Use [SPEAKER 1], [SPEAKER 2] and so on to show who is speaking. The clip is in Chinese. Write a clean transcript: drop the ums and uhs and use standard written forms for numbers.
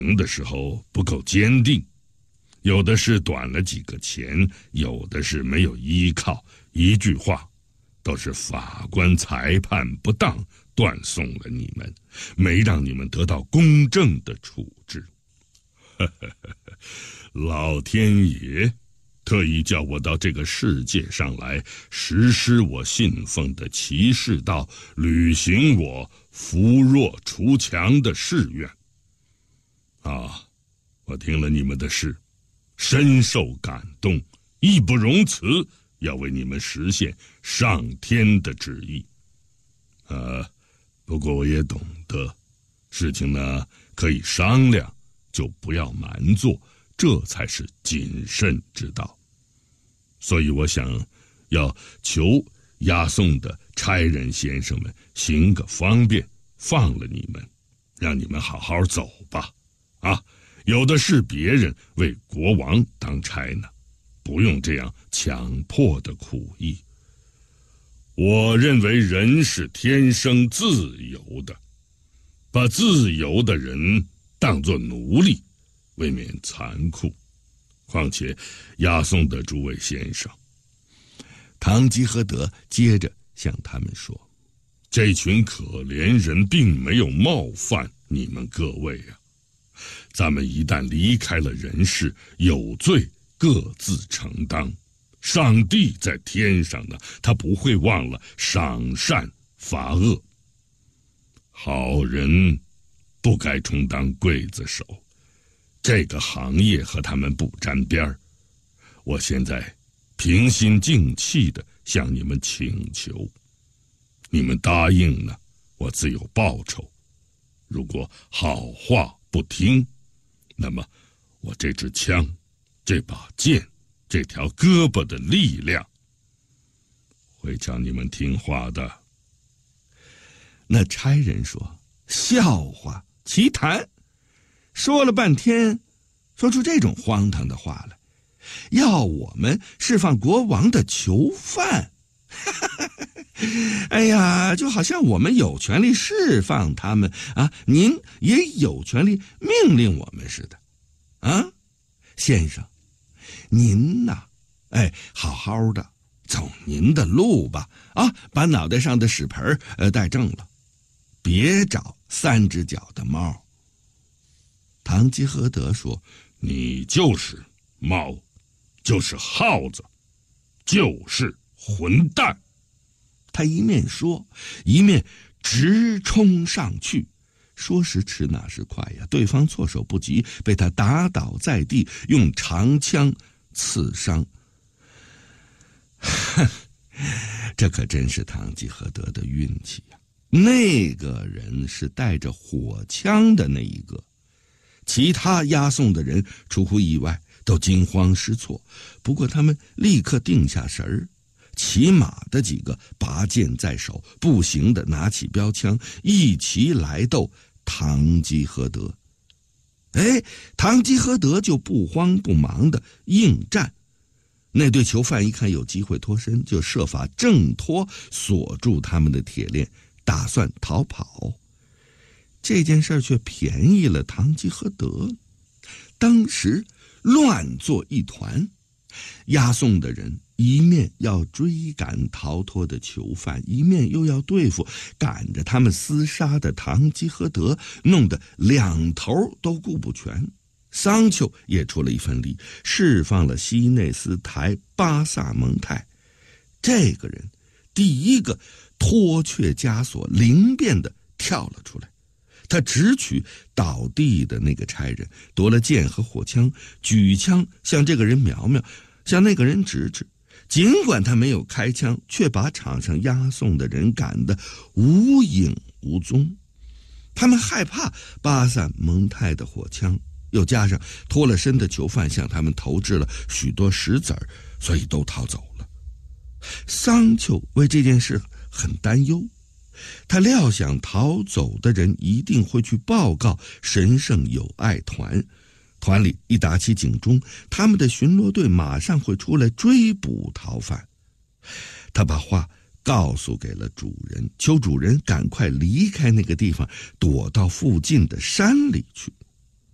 [SPEAKER 1] 的时候不够坚定，有的是短了几个钱，有的是没有依靠，一句话都是法官裁判不当，断送了你们，没让你们得到公正的处置。老天爷特意叫我到这个世界上来，实施我信奉的骑士道，履行我扶弱除强的誓愿。我听了你们的事，深受感动，义不容辞，要为你们实现上天的旨意。不过我也懂得，事情呢可以商量，就不要瞒做，这才是谨慎之道。所以我想要求押送的差人先生们行个方便，放了你们，让你们好好走吧。有的是别人为国王当差呢，不用这样强迫的苦役。我认为人是天生自由的，把自由的人当作奴隶，未免残酷。况且押送的诸位先生，
[SPEAKER 2] 堂吉诃德接着向他们说，
[SPEAKER 1] 这群可怜人并没有冒犯你们各位啊。咱们一旦离开了人世，有罪各自承担。上帝在天上呢，他不会忘了赏善罚恶。好人不该充当刽子手，这个行业和他们不沾边儿。我现在平心静气地向你们请求，你们答应了，我自有报酬。如果好话不听，那么我这支枪，这把剑，这条胳膊的力量，会叫你们听话的。
[SPEAKER 2] 那差人说，笑话，奇谈，说了半天，说出这种荒唐的话来，要我们释放国王的囚犯。哎呀，就好像我们有权利释放他们您也有权利命令我们似的。先生，您呐，好好的走您的路吧，把脑袋上的屎盆带正了，别找三只脚的猫。堂吉诃德说，
[SPEAKER 1] 你就是猫，就是耗子，就是混蛋。
[SPEAKER 2] 他一面说，一面直冲上去。说时迟，那时快呀，对方措手不及，被他打倒在地，用长枪刺伤。这可真是堂吉诃德的运气呀！那个人是带着火枪的那一个，其他押送的人出乎意外，都惊慌失措。不过他们立刻定下神儿，骑马的几个拔剑在手，步行的拿起标枪，一齐来斗堂吉诃德。堂吉诃德就不慌不忙的应战。那对囚犯一看有机会脱身，就设法挣脱锁住他们的铁链，打算逃跑。这件事却便宜了堂吉诃德，当时乱作一团。押送的人一面要追赶逃脱的囚犯，一面又要对付赶着他们厮杀的堂吉诃德，弄得两头都顾不全。桑丘也出了一份力，释放了西内斯台巴萨蒙泰。这个人第一个脱却枷锁，灵便地跳了出来。他直取倒地的那个差人，夺了剑和火枪，举枪向这个人瞄瞄，向那个人指指。尽管他没有开枪，却把场上押送的人赶得无影无踪。他们害怕巴萨蒙泰的火枪，又加上脱了身的囚犯向他们投掷了许多石子儿，所以都逃走了。桑丘为这件事很担忧，他料想逃走的人一定会去报告神圣友爱团，团里一打起警钟，他们的巡逻队马上会出来追捕逃犯。他把话告诉给了主人，求主人赶快离开那个地方，躲到附近的山里去。